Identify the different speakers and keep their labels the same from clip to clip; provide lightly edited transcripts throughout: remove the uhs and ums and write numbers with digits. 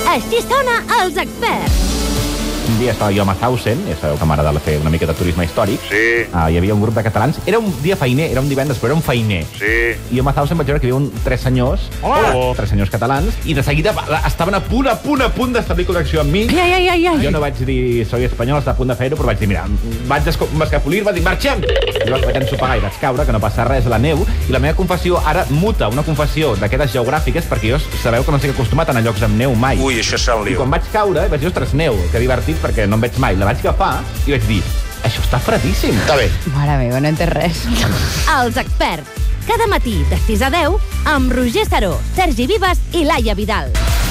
Speaker 1: Així sona Els Experts.
Speaker 2: Un dia estava jo a Mauthausen, ja sabeu que m'agrada fer una mica de turisme històric.
Speaker 3: Sí.
Speaker 2: Hi havia un grup de catalans. Era un dia feiner, era un divendres, però era un feiner.
Speaker 3: Sí.
Speaker 2: I jo a Mauthausen vaig veure que hi havia tres senyors, tres senyors catalans, i de seguida estaven a punt d'establir connexió amb mi.
Speaker 1: Ai.
Speaker 2: Jo no vaig dir, soy espanyol, està a punt de fer-ho, però vaig dir, mira, vaig m'escapolir, vaig dir, marxem! I vaig ensopegar i vaig caure, que no passa res a la neu, i la meva confessió ara muta una confessió d'aquestes geogràfiques, perquè jo sabeu que no estic acostumat a anar a llocs amb neu mai.
Speaker 3: Ui, això serà un
Speaker 2: I
Speaker 3: lío.
Speaker 2: quan vaig caure, vaig dir, ostres, neu, que divertit, perquè no em veig mai. La vaig agafar i vaig dir, això està fredíssim.
Speaker 3: Està bé.
Speaker 4: Mare meva, no entenc res.
Speaker 1: Els Experts. Cada matí de 6 a 10 amb Roger Saró, Sergi Vives i Laia Vidal.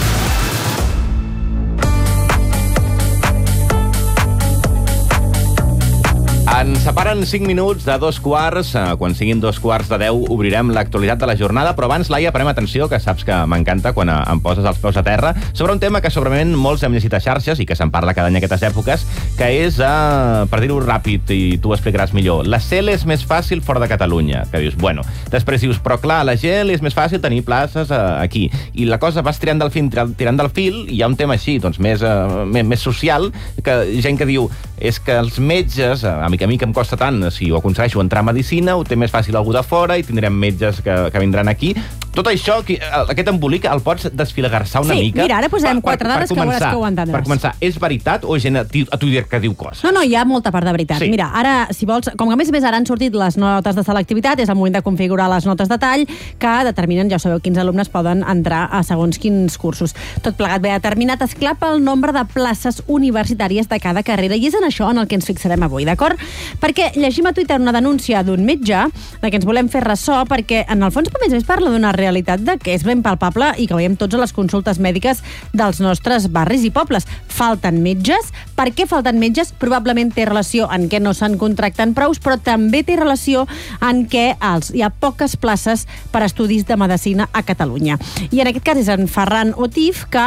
Speaker 2: Ens separen 5 minuts de 2:15. Quan siguin 2:15 obrirem l'actualitat de la jornada, però abans, Laia, prenem atenció, que saps que m'encanta quan em poses els peus a terra, sobre un tema que segurament molts hem llegit a xarxes i que se'n parla cada any a aquestes èpoques, que és, per dir-ho ràpid, i tu ho explicaràs millor, la CEL és més fàcil fora de Catalunya. Que dius, bueno, després dius, però clar, la GEL és més fàcil tenir places aquí. I la cosa vas tirant del fil, i hi ha un tema així, doncs, més social, que gent que diu, és que els metges, a mi que em costa tant, si ho aconsegueixo entrar a Medicina, ho té més fàcil algú de fora i tindrem metges que vindran aquí. Tot això, aquest embolic, el pots desfilagar-se una mica?
Speaker 4: Sí, mira, ara posarem 4 dades que veuràs que ho entendràs.
Speaker 2: Per començar, és veritat o és gent a Twitter que diu coses?
Speaker 4: No, hi ha molta part de veritat.
Speaker 2: Sí.
Speaker 4: Mira, ara, si vols, com que a més ara han sortit les notes de selectivitat, és el moment de configurar les notes de tall que determinen, ja sabeu, quins alumnes poden entrar a segons quins cursos. Tot plegat bé determinat, esclar pel nombre de places universitàries de cada carrera, i és en això en el que ens fixarem avui, d'acord? Perquè llegim a Twitter una denúncia d'un metge de que ens volem fer ressò, perquè en el fons, a més parla d'una realitat de que és ben palpable i que veiem tots a les consultes mèdiques dels nostres barris i pobles. Falten metges. Per què falten metges? Probablement té relació en què no se'n contracten prous, però també té relació en què hi ha poques places per estudis de medicina a Catalunya. I en aquest cas és en Ferran Otif, que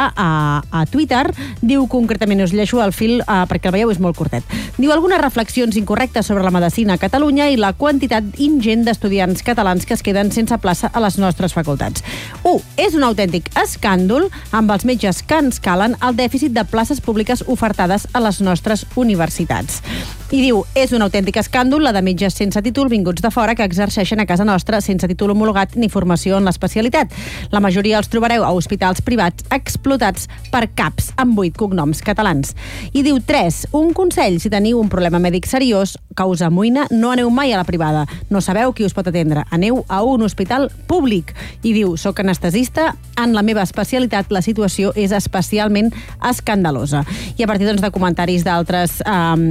Speaker 4: a Twitter diu concretament, us llegeixo el fil perquè el veieu, és molt curtet. Diu algunes reflexions incorrectes sobre la medicina a Catalunya i la quantitat ingent d'estudiants catalans que es queden sense plaça a les nostres facultats. 1. És un autèntic escàndol, amb els metges que ens calen, el dèficit de places públiques ofertades a les nostres universitats. I diu, és un autèntic escàndol la de metges sense títol vinguts de fora que exerceixen a casa nostra sense títol homologat ni formació en l'especialitat. La majoria els trobareu a hospitals privats explotats per CAPs amb 8 cognoms catalans. I diu 3. Un consell, si teniu un problema mèdic seriós que us amoïna, no aneu mai a la privada. No sabeu qui us pot atendre. Aneu a un hospital públic. I diu, soc anestesista, en la meva especialitat la situació és especialment escandalosa. I a partir de comentaris d'altres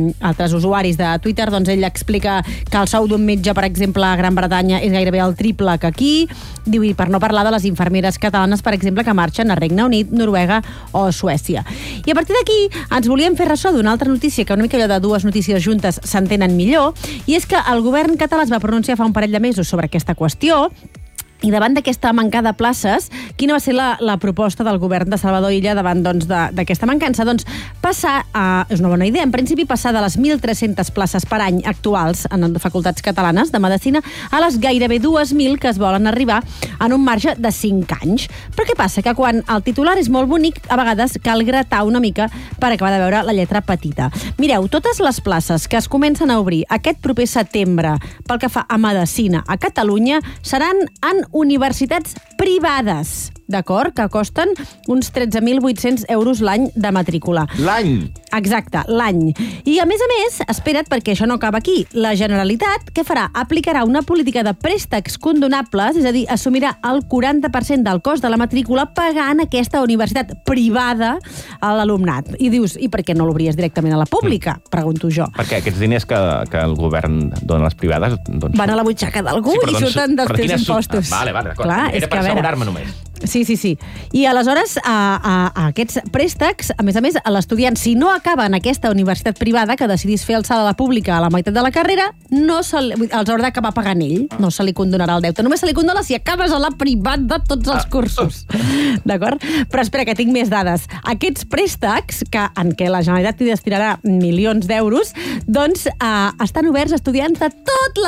Speaker 4: usuaris de Twitter, doncs ell explica que el sou d'un metge, per exemple, a Gran Bretanya és gairebé el triple que aquí. Diu, i per no parlar de les infermeres catalanes, per exemple, que marxen a Regne Unit, Noruega o Suècia. I a partir d'aquí ens volíem fer ressò d'una altra notícia, que una mica allò de dues notícies juntes s'entenen millor, i és que el govern català es va pronunciar fa un parell de mesos sobre aquesta qüestió. I davant d'aquesta mancada de places, quina va ser la proposta del govern de Salvador Illa davant d'aquesta mancança? Doncs és una bona idea, en principi passar de les 1.300 places per any actuals en facultats catalanes de medicina a les gairebé 2.000 que es volen arribar en un marge de 5 anys. Però què passa? Que quan el titular és molt bonic, a vegades cal gratar una mica per acabar de veure la lletra petita. Mireu, totes les places que es comencen a obrir aquest proper setembre pel que fa a medicina a Catalunya seran en universitats privades, d'acord? Que costen uns 13.800 euros l'any de matrícula.
Speaker 2: L'any?
Speaker 4: Exacte, l'any. I a més, espera't, perquè això no acaba aquí. La Generalitat, què farà? Aplicarà una política de préstecs condonables, és a dir, assumirà el 40% del cost de la matrícula pagant aquesta universitat privada a l'alumnat. I dius, i per què no l'obries directament a la pública? Pregunto jo.
Speaker 2: Perquè aquests diners que el govern dona a les privades... Doncs...
Speaker 4: van a la butxaca d'algú i surten dels teus impostos.
Speaker 2: Vale, d'acord.
Speaker 4: Clar,
Speaker 2: era per assegurar-me només.
Speaker 4: Sí. I aleshores, a aquests préstecs, a més, l'estudiant, si no acaba en aquesta universitat privada que decidís fer alçada a la pública a la meitat de la carrera, els haurà d'acabar pagant ell. No se li condonarà el deute. Només se li condona si acabes a la privada tots els cursos. D'acord? Però espera, que tinc més dades. Aquests préstecs, en què la Generalitat hi destinarà milions d'euros, doncs estan oberts a estudiants de tot l'Estat.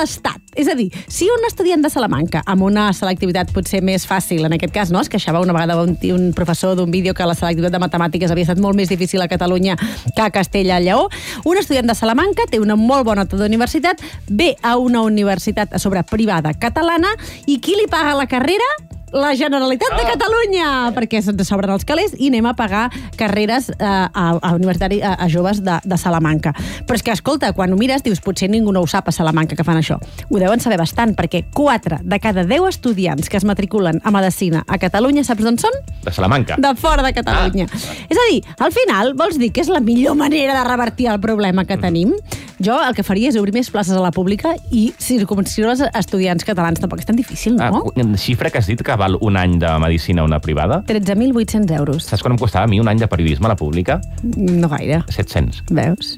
Speaker 4: És a dir, si un estudiant de Salamanca, amb una selectivitat potser més fàcil, en aquest cas, no? Es queixava una vegada un professor d'un vídeo que la selectivitat de matemàtiques havia estat molt més difícil a Catalunya que a Castella i Lleó. Un estudiant de Salamanca té una molt bona nota d'universitat, ve a una universitat a sobre privada catalana, i qui li paga la carrera? La Generalitat de Catalunya, perquè se'ns sobren els calés i anem a pagar carreres a joves de Salamanca. Però és que, escolta, quan ho mires, dius, potser ningú no ho sap a Salamanca que fan això. Ho deuen saber bastant, perquè 4 de cada 10 estudiants que es matriculen a Medicina a Catalunya, saps d'on són?
Speaker 2: De Salamanca.
Speaker 4: De fora de Catalunya. És a dir, al final, vols dir que és la millor manera de revertir el problema que tenim? Jo el que faria és obrir més places a la pública i circumscriure els estudiants catalans. Tampoc és tan difícil, no?
Speaker 2: Xifra que has dit que val un any de medicina a una privada?
Speaker 4: 13.800 euros.
Speaker 2: Saps quan em costava a mi un any de periodisme a la pública?
Speaker 4: No gaire.
Speaker 2: 700.
Speaker 4: Veus?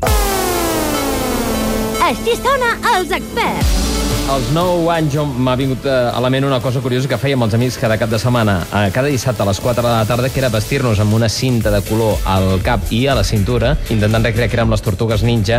Speaker 1: Així sona Els Experts.
Speaker 3: Als 9 anys m'ha vingut a la ment una cosa curiosa que fèiem els amics cada cap de setmana, cada dissabte a les 4 de la tarda, que era vestir-nos amb una cinta de color al cap i a la cintura, intentant recrear que érem les Tortugues Ninja,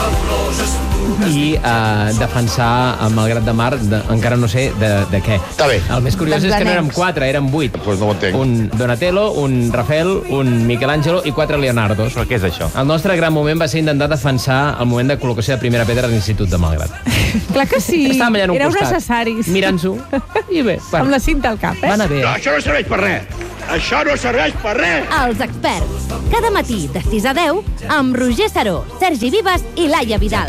Speaker 3: i defensar amb el Grat de Mar, encara no sé de què.
Speaker 5: Està bé.
Speaker 3: El més curiós és que no érem 4, érem 8.
Speaker 5: Pues no ho entenc.
Speaker 3: Un Donatello, un Rafael, un Michelangelo i 4 Leonardos.
Speaker 2: Però què és això?
Speaker 3: El nostre gran moment va ser intentar defensar el moment de col·locació de primera pedra de l'Institut de Malgrat.
Speaker 4: Clar que sí.
Speaker 3: Estàvem allà en un
Speaker 4: Éreu
Speaker 3: costat,
Speaker 4: necessaris.
Speaker 3: mirant-s'ho, i bé,
Speaker 4: Amb la cinta al cap,
Speaker 3: va anar bé.
Speaker 5: No, això no serveix per res. Això no serveix per res.
Speaker 1: Els Experts. Cada matí de 6 a 10 amb Roger Saró, Sergi Vives i Laia Vidal.